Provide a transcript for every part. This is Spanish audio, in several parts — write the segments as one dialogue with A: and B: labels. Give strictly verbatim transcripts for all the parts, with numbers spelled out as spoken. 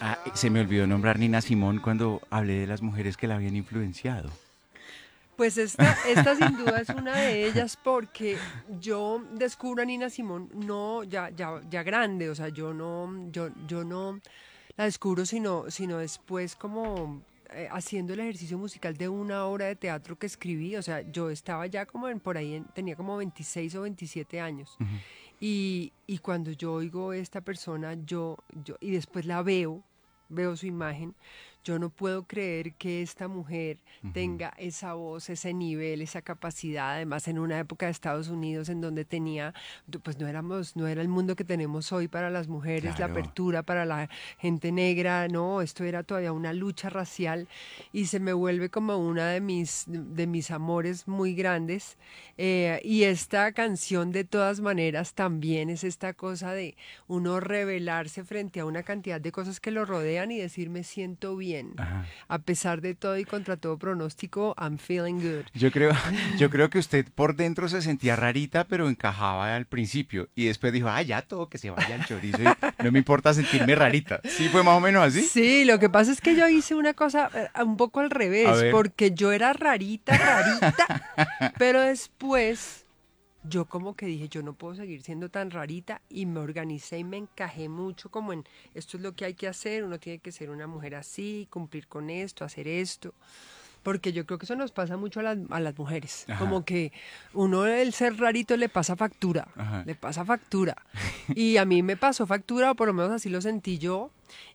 A: Ah, se me olvidó nombrar Nina Simón cuando hablé de las mujeres que la habían influenciado.
B: Pues esta, esta sin duda es una de ellas porque yo descubro a Nina Simón no ya, ya, ya grande, o sea, yo no, yo, yo no la descubro sino, sino después como eh, haciendo el ejercicio musical de una obra de teatro que escribí, o sea, yo estaba ya como en, por ahí, en- tenía como veintiséis o veintisiete años.
A: Ujú.
B: Y, y cuando yo oigo a esta persona, yo, yo, y después la veo, veo su imagen, yo no puedo creer que esta mujer
A: Ujú.
B: tenga esa voz, ese nivel, esa capacidad, además en una época de Estados Unidos en donde tenía, pues no éramos, no era el mundo que tenemos hoy para las mujeres, la
A: Claro.
B: apertura para la gente negra, no, esto era todavía una lucha racial y se me vuelve como una de mis, de mis amores muy grandes. Eh, y esta canción de todas maneras también es esta cosa de uno revelarse frente a una cantidad de cosas que lo rodean y decir me siento bien.
A: Ajá.
B: A pesar de todo y contra todo pronóstico, I'm feeling good.
A: Yo creo, yo creo que usted por dentro se sentía rarita, pero encajaba al principio. Y después dijo, ah, ya todo que se vaya al chorizo y no me importa sentirme rarita. ¿Sí fue más o menos así?
B: Sí, lo que pasa es que yo hice una cosa eh, un poco al
A: A
B: revés,
A: ver.
B: porque yo era rarita, rarita, pero después yo como que dije, yo no puedo seguir siendo tan rarita y me organicé y me encajé mucho como en esto es lo que hay que hacer, uno tiene que ser una mujer así, cumplir con esto, hacer esto. Porque yo creo que eso nos pasa mucho a las, a las mujeres.
A: Ajá,
B: Como que uno el ser rarito le pasa factura,
A: ajá.
B: le pasa factura. Y a mí me pasó factura, o por lo menos así lo sentí yo.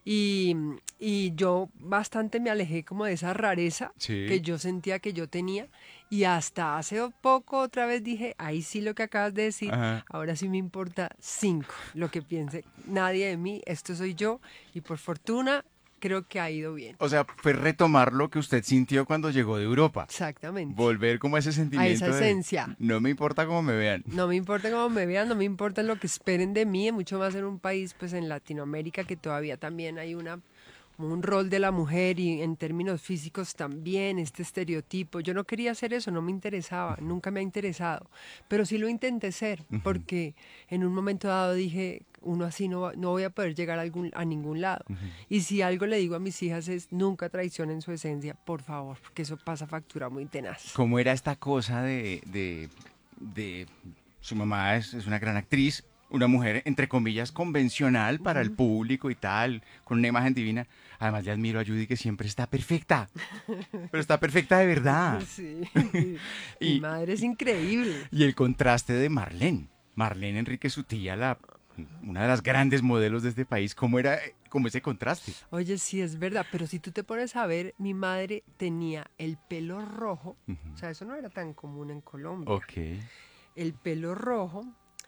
B: Y, y yo bastante me alejé como de esa rareza que
A: Sí.
B: yo sentía que yo tenía. Y hasta hace poco otra vez dije, ahí sí lo que acabas de decir,
A: Ajá.
B: ahora sí me importa cinco. Lo que piense nadie de mí, esto soy yo. Y por fortuna creo que ha ido bien.
A: O sea, fue retomar lo que usted sintió cuando llegó de Europa.
B: Exactamente.
A: Volver como a ese
B: A esa
A: sentimiento de
B: esencia.
A: no me importa cómo me vean.
B: No me importa cómo me vean, no me importa lo que esperen de mí, mucho más en un país, pues en Latinoamérica, que todavía también hay una un rol de la mujer y en términos físicos también, este estereotipo. Yo no quería hacer eso, no me interesaba, nunca me ha interesado, pero sí lo intenté ser,
A: Ujú,
B: porque en un momento dado dije, uno así no, va- no voy a poder llegar a, algún, a ningún lado.
A: ujú.
B: Y si algo le digo a mis hijas es, nunca traicionen su esencia, por favor, porque eso pasa factura muy tenaz.
A: ¿Cómo era esta cosa de, de, de su mamá es, es una gran actriz, una mujer entre comillas convencional para el
B: Ujú.
A: público y tal, con una imagen divina? Además le admiro a Judy que siempre está perfecta, pero está perfecta de verdad.
B: Sí, mi, mi
A: Y,
B: madre es increíble.
A: y el contraste de Marlene, Marlene Enrique, su tía, la, una de las grandes modelos de este país, ¿cómo era como ese contraste?
B: Oye, sí, es verdad, pero si tú te pones a ver, mi madre tenía el pelo rojo,
A: Ujú.
B: o sea, eso no era tan común en Colombia.
A: Ok.
B: El pelo rojo,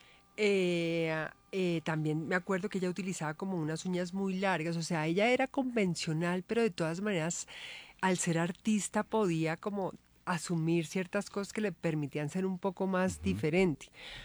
B: eh, eh, también me acuerdo que ella utilizaba como unas uñas muy largas, o sea, ella era convencional, pero de todas maneras, al ser artista podía como asumir ciertas cosas que le permitían ser un poco más
A: Ujú.
B: diferente.